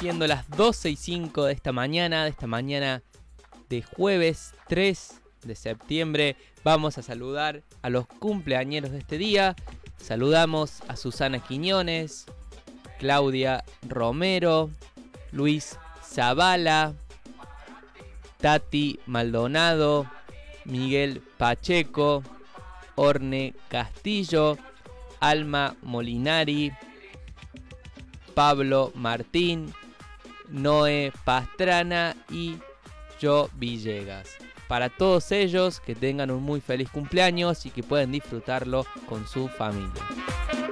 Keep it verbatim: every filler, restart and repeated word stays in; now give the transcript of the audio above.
siendo las doce y cinco de esta mañana, de esta mañana de jueves tres de septiembre. Vamos a saludar a los cumpleañeros de este día. Saludamos a Susana Quiñones, Claudia Romero, Luis Zavala, Tati Maldonado, Miguel Pacheco, Orne Castillo, Alma Molinari, Pablo Martín, Noé Pastrana y Yo Villegas. Para todos ellos, que tengan un muy feliz cumpleaños y que puedan disfrutarlo con su familia.